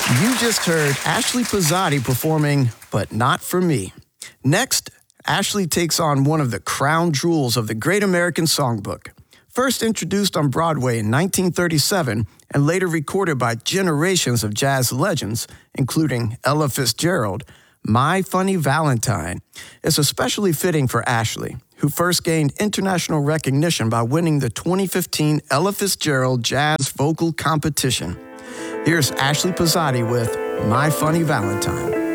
You just heard Ashley Pizzatti performing But Not For Me. Next, Ashley takes on one of the crown jewels of the Great American Songbook. First introduced on Broadway in 1937 and later recorded by generations of jazz legends, including Ella Fitzgerald, My Funny Valentine is especially fitting for Ashley, who first gained international recognition by winning the 2015 Ella Fitzgerald Jazz Vocal Competition. Here's Ashley Pizzatti with My Funny Valentine.